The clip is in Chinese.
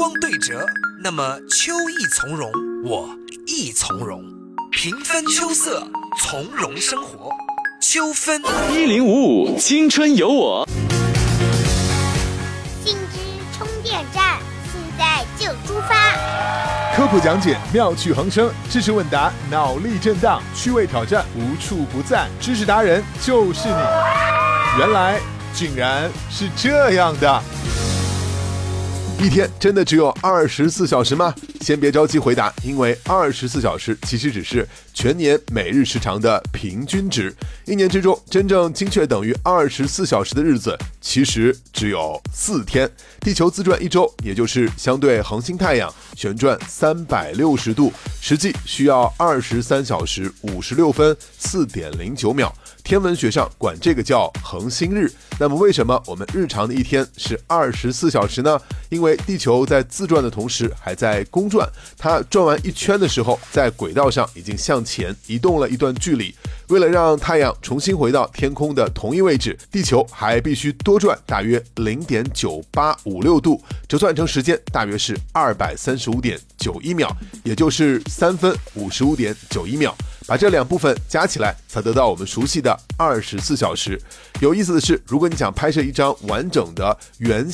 光对折，那么秋意从容，我亦从容。平分秋色，从容生活。秋分 1055青春有我， 信之充电站，现在就出发。 科普讲解，妙趣横生；知识问答，脑力震荡；趣味挑战，无处不在。知识达人就是你。原来竟然是这样的。一天真的只有24小时吗？先别着急回答，因为24小时其实只是全年每日时长的平均值。一年之中，真正精确等于24小时的日子，其实只有4天。地球自转一周，也就是相对恒星太阳旋转360度，实际需要23小时56分4.09秒。天文学上管这个叫恒星日。那么为什么我们日常的一天是24小时呢？因为地球在自转的同时还在公转，它转完一圈的时候，在轨道上已经向前移动了一段距离。为了让太阳重新回到天空的同一位置，地球还必须多转大约 0.9856 度，折算成时间大约是235.91秒，也就是3分55.91秒。把这两部分加起来，才得到我们熟悉的24小时。有意思的是，如果你想拍摄一张完整的圆